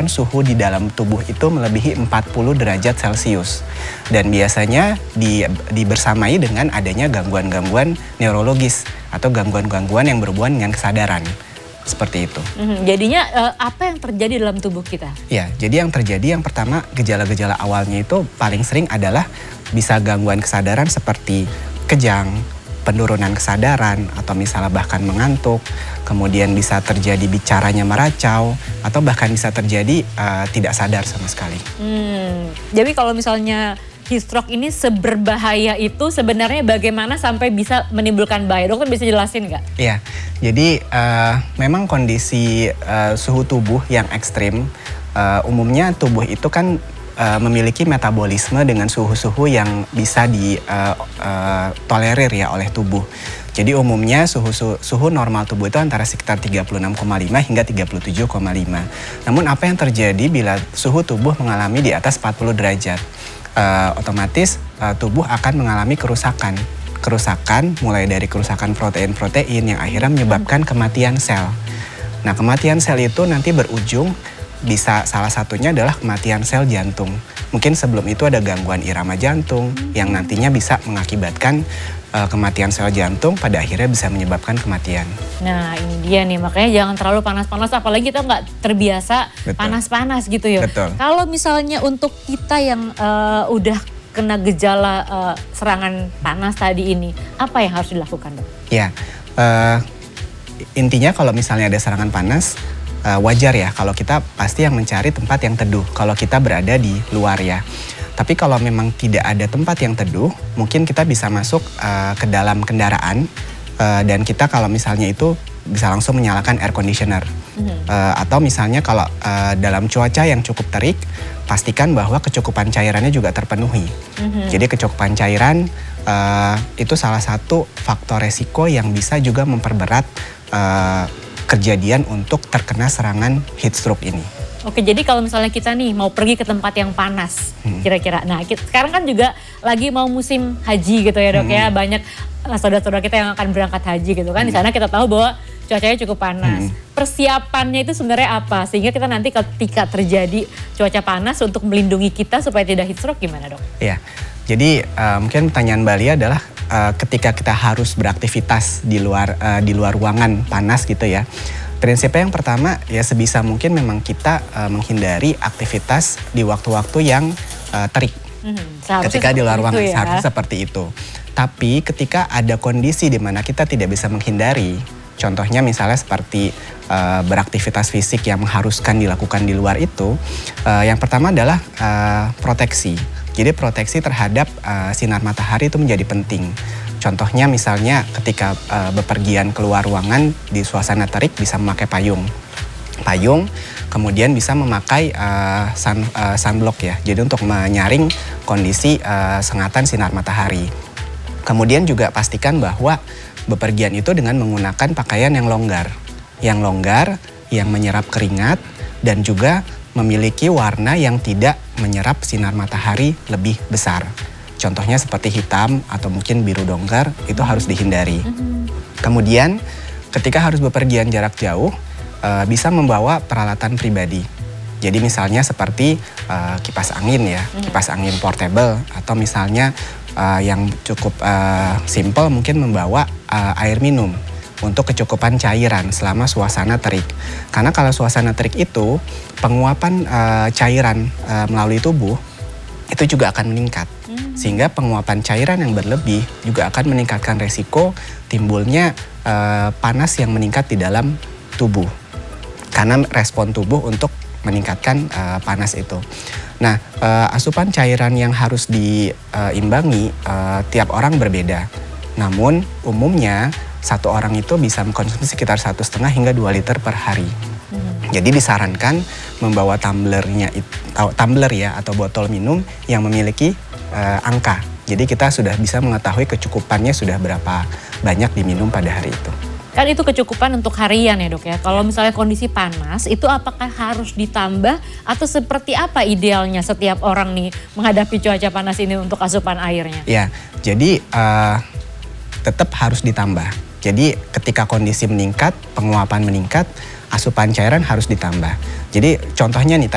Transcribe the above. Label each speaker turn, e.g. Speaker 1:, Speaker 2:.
Speaker 1: suhu di dalam tubuh itu melebihi 40 derajat Celcius. Dan biasanya dibersamai dengan adanya gangguan-gangguan neurologis atau gangguan-gangguan yang berhubungan dengan kesadaran. Seperti itu.
Speaker 2: Jadinya apa yang terjadi dalam tubuh kita?
Speaker 1: Ya, jadi yang terjadi yang pertama gejala-gejala awalnya itu paling sering adalah bisa gangguan kesadaran seperti kejang, penurunan kesadaran, atau misalnya bahkan mengantuk, kemudian bisa terjadi bicaranya meracau, atau bahkan bisa terjadi tidak sadar sama sekali.
Speaker 2: Jadi kalau misalnya heat stroke ini seberbahaya itu sebenarnya bagaimana sampai bisa menimbulkan bahaya? Dokter bisa jelasin nggak?
Speaker 1: Iya, jadi memang kondisi suhu tubuh yang ekstrim, umumnya tubuh itu kan memiliki metabolisme dengan suhu-suhu yang bisa ditolerir ya oleh tubuh. Jadi umumnya suhu normal tubuh itu antara sekitar 36,5 hingga 37,5. Namun apa yang terjadi bila suhu tubuh mengalami di atas 40 derajat? Otomatis tubuh akan mengalami kerusakan. Kerusakan mulai dari kerusakan protein-protein yang akhirnya menyebabkan kematian sel. Nah, kematian sel itu nanti berujung bisa salah satunya adalah kematian sel jantung. Mungkin sebelum itu ada gangguan irama jantung yang nantinya bisa mengakibatkan kematian sel jantung, pada akhirnya bisa menyebabkan kematian.
Speaker 2: Nah ini dia nih, makanya jangan terlalu panas-panas, apalagi kita nggak terbiasa panas-panas gitu ya.
Speaker 1: Betul.
Speaker 2: Kalau misalnya untuk kita yang udah kena gejala serangan panas tadi ini, apa yang harus dilakukan, Dok?
Speaker 1: Ya, intinya kalau misalnya ada serangan panas, wajar ya kalau kita pasti yang mencari tempat yang teduh kalau kita berada di luar ya. Tapi kalau memang tidak ada tempat yang teduh, mungkin kita bisa masuk ke dalam kendaraan dan kita kalau misalnya itu bisa langsung menyalakan air conditioner. Atau misalnya kalau dalam cuaca yang cukup terik, pastikan bahwa kecukupan cairannya juga terpenuhi. Jadi kecukupan cairan itu salah satu faktor resiko yang bisa juga memperberat kejadian untuk terkena serangan heat stroke ini.
Speaker 2: Oke, jadi kalau misalnya kita nih mau pergi ke tempat yang panas, kira-kira. Nah, sekarang kan juga lagi mau musim haji gitu ya, Dok ya. Banyak saudara-saudara kita yang akan berangkat haji gitu kan. Di sana kita tahu bahwa cuacanya cukup panas. Persiapannya itu sebenarnya apa? Sehingga kita nanti ketika terjadi cuaca panas untuk melindungi kita supaya tidak heat stroke, gimana, Dok?
Speaker 1: Iya. Jadi mungkin pertanyaan Bali adalah ketika kita harus beraktivitas di luar ruangan panas gitu ya. Prinsipnya yang pertama ya sebisa mungkin memang kita menghindari aktivitas di waktu-waktu yang terik. Ketika di luar ruangan seharusnya seperti itu. Tapi ketika ada kondisi di mana kita tidak bisa menghindari, contohnya misalnya seperti beraktivitas fisik yang mengharuskan dilakukan di luar itu, yang pertama adalah proteksi. Jadi proteksi terhadap sinar matahari itu menjadi penting. Contohnya misalnya ketika bepergian keluar ruangan di suasana terik bisa memakai payung. Kemudian bisa memakai sunblock ya. Jadi untuk menyaring kondisi sengatan sinar matahari. Kemudian juga pastikan bahwa bepergian itu dengan menggunakan pakaian yang longgar. Yang menyerap keringat dan juga memiliki warna yang tidak menyerap sinar matahari lebih besar. Contohnya seperti hitam atau mungkin biru dongker, itu harus dihindari. Kemudian ketika harus bepergian jarak jauh, bisa membawa peralatan pribadi. Jadi misalnya seperti kipas angin ya, kipas angin portable. Atau misalnya yang cukup simple mungkin membawa air minum untuk kecukupan cairan selama suasana terik. Karena kalau suasana terik itu, penguapan cairan melalui tubuh itu juga akan meningkat. Sehingga penguapan cairan yang berlebih juga akan meningkatkan resiko timbulnya panas yang meningkat di dalam tubuh. Karena respon tubuh untuk meningkatkan panas itu. Nah, asupan cairan yang harus diimbangi tiap orang berbeda. Namun umumnya satu orang itu bisa mengkonsumsi sekitar 1,5 hingga 2 liter per hari. Jadi disarankan membawa tumbler ya atau botol minum yang memiliki angka. Jadi kita sudah bisa mengetahui kecukupannya sudah berapa banyak diminum pada hari itu.
Speaker 2: Kan itu kecukupan untuk harian ya, Dok ya. Kalau misalnya kondisi panas itu apakah harus ditambah atau seperti apa idealnya setiap orang nih menghadapi cuaca panas ini untuk asupan airnya?
Speaker 1: Ya, jadi tetap harus ditambah. Jadi ketika kondisi meningkat, penguapan meningkat, asupan cairan harus ditambah. Jadi contohnya nih